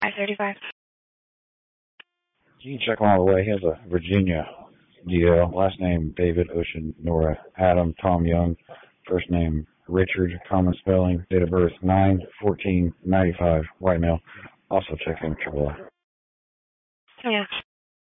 I-35. Can you check him all the way? He has a Virginia DL. Last name David Ocean Nora Adam Tom Young. First name Richard. Common spelling. Date of birth 9/14/95. White male. Also check in AAA. Yeah.